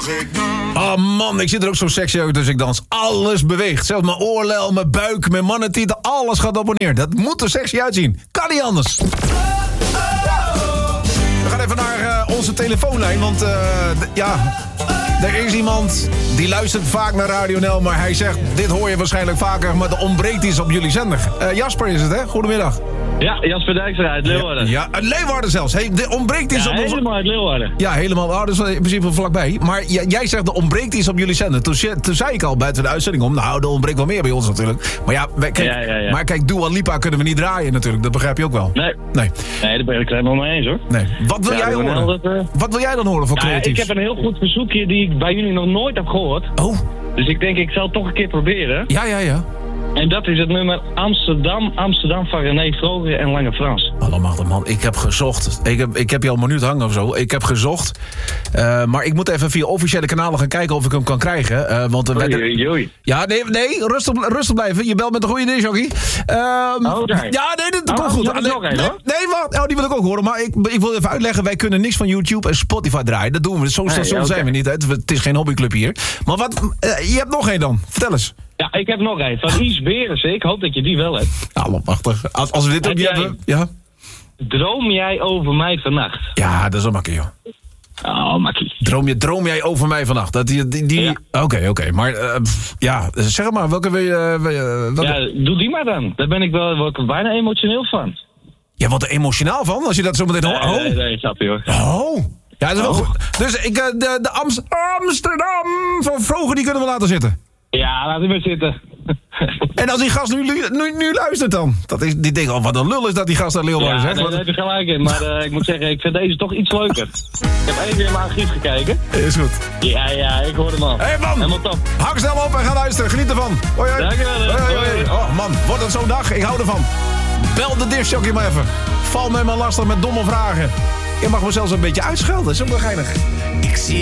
als ik dans. Oh man, ik zit er ook zo sexy uit dus ik dans. Alles beweegt. Zelfs mijn oorlel, mijn buik, mijn mannentieten. Alles gaat op en neer. Dat moet er sexy uitzien. Kan niet anders. We gaan even naar onze telefoonlijn. Want er is iemand die luistert vaak naar Radio NL. Maar hij zegt, dit hoor je waarschijnlijk vaker. Maar er ontbreekt iets op jullie zender. Jasper is het, hè? Goedemiddag. Ja, Jasper Dijkstra uit Leeuwarden. Ja, uit Leeuwarden zelfs. Hey, er ontbreekt iets op onze... helemaal uit Leeuwarden. Ja, helemaal. Oh, dat is in principe vlakbij. Maar jij zegt, er ontbreekt iets op jullie zender. Toen zei ik al buiten de uitzending om... Nou, er ontbreekt wel meer bij ons natuurlijk. Maar ja, Maar kijk, Dua Lipa kunnen we niet draaien natuurlijk. Dat begrijp je ook wel. Nee, daar ben ik het helemaal mee eens hoor. Nee. Wat wil jij horen? Wat wil jij dan horen voor creatiefs? Ik heb een heel goed verzoekje die ik bij jullie nog nooit heb gehoord. Oh. Dus ik denk, ik zal het toch een keer proberen. Ja. En dat is het nummer Amsterdam van René Vroger en Lange Frans. Allemachtig man, ik heb gezocht. Ik heb je al een minuut hangen of zo. Ik heb gezocht. Maar ik moet even via officiële kanalen gaan kijken of ik hem kan krijgen. Oei. Ja, nee, rustig blijven. Je belt met een goede disjockey. Daar. Ja, nee, dat komt goed. Nee, wat? Oh, die wil ik ook horen. Maar ik wil even uitleggen. Wij kunnen niks van YouTube en Spotify draaien. Dat doen we. Zo'n station zijn we niet. Het is geen hobbyclub hier. Maar wat? Je hebt nog één dan. Vertel eens. Ja, ik heb nog één. Van Is Berensen. Ik hoop dat je die wel hebt. Allemachtig. Als we dit ook niet hebben... Ja. Droom jij over mij vannacht? Ja, dat is wel makkie, joh. Oh, makkie. Droom jij over mij vannacht? Dat die... Ja. Oké. Maar zeg maar, welke wil je... Ja, doe die maar dan. Daar ben ik wel bijna emotioneel van. Ja, wat er emotionaal van? Als je dat zo meteen hoort. Nee, snap je hoor. Oh. Ja, dat is wel goed. Dus de Amsterdam van Vroger, die kunnen we laten zitten. Ja, laat hem maar zitten. En als die gast nu luistert dan? Die denkt, wat een lul is dat die gast uit Leeuwarden zegt. Nee, daar heb je gelijk in. Maar ik moet zeggen, ik vind deze toch iets leuker. Ik heb even in mijn archief gekeken. Is goed. Ja, ik hoor hem al. Hé man, helemaal top. Hang snel op en ga luisteren. Geniet ervan. Hoi. Dankjewel. Hoi. Oh man, wordt het zo'n dag? Ik hou ervan. Bel de discjockey maar even. Val mij maar lastig met domme vragen. Je mag me zelfs een beetje uitschelden. Dat is ook wel geinig. Ik zie